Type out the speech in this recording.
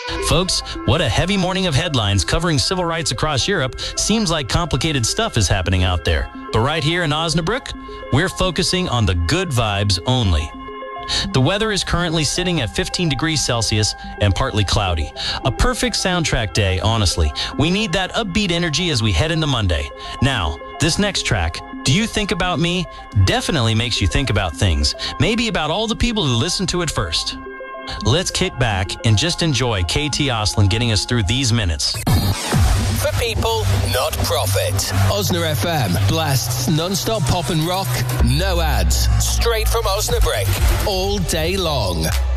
Folks, what a heavy morning of headlines covering civil rights across Europe. Seems like complicated stuff is happening out there. But right here in Osnabrück, we're focusing on the good vibes only. The weather is currently sitting at 15 degrees Celsius and partly cloudy. A perfect soundtrack day, honestly. We need that upbeat energy as we head into Monday. Now, this next track, Do You Think About Me, definitely makes you think about things. Maybe about all the people who listened to it first. Let's kick back and just enjoy KT Oslin getting us through these minutes. For people, not profit. Osna FM blasts non-stop pop and rock, no ads, straight from Osnabrück, all day long.